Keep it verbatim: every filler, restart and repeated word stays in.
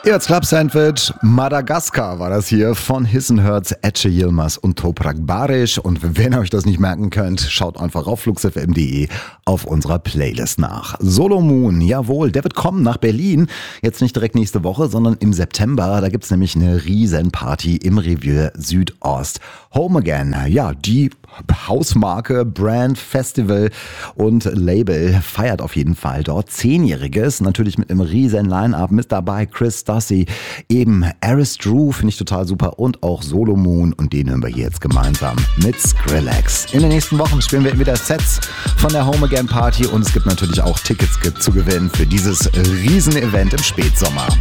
Jetzt Club Sandwich, Madagaskar war das hier von Hissenherz, Ece Yilmaz und Toprak Barisch. Und wenn ihr euch das nicht merken könnt, schaut einfach auf flux f m punkt de auf unserer Playlist nach. Solo Moon, jawohl, der wird kommen nach Berlin. Jetzt nicht direkt nächste Woche, sondern im September. Da gibt's nämlich eine Riesenparty im Revier Südost. Home Again, ja, die Hausmarke, Brand, Festival und Label feiert auf jeden Fall dort Zehnjähriges. Natürlich mit einem riesen Line-Up mit dabei. Chris Stassi, eben Aris Drew, finde ich total super, und auch Solo Moon, und den hören wir hier jetzt gemeinsam mit Skrillex. In den nächsten Wochen spielen wir wieder Sets von der Home Again Party und es gibt natürlich auch Tickets zu gewinnen für dieses Riesen-Event im Spätsommer.